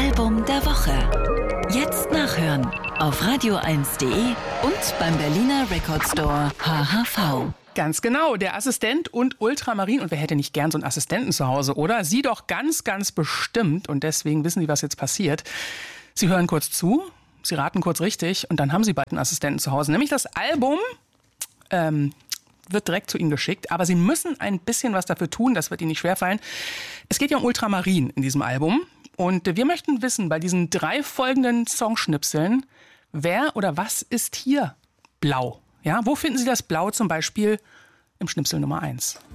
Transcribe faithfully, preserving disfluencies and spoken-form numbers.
Album der Woche. Jetzt nachhören auf radio eins punkt de und beim Berliner Record Store H H V. Ganz genau, der Assistent und Ultramarin. Und wer hätte nicht gern so einen Assistenten zu Hause, oder? Sie doch ganz, ganz bestimmt. Und deswegen wissen Sie, was jetzt passiert. Sie hören kurz zu, Sie raten kurz richtig und dann haben Sie bald einen Assistenten zu Hause. Nämlich das Album ähm, wird direkt zu Ihnen geschickt. Aber Sie müssen ein bisschen was dafür tun, das wird Ihnen nicht schwerfallen. Es geht ja um Ultramarin in diesem Album. Und wir möchten wissen, bei diesen drei folgenden Songschnipseln, wer oder was ist hier blau? Ja, wo finden Sie das Blau zum Beispiel im Schnipsel Nummer eins?